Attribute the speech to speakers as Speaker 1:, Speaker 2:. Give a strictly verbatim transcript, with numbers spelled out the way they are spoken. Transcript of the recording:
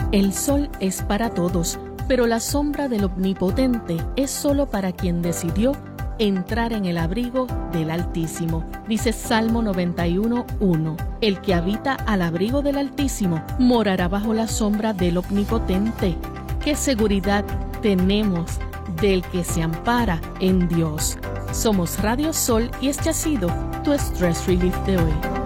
Speaker 1: El sol es para todos, pero la sombra del Omnipotente es solo para quien decidió entrar en el abrigo del Altísimo. Dice Salmo noventa y uno, uno. El que habita al abrigo del Altísimo morará bajo la sombra del Omnipotente. ¿Qué seguridad tenemos del que se ampara en Dios? Somos Radio Sol y este ha sido tu Stress Relief de hoy.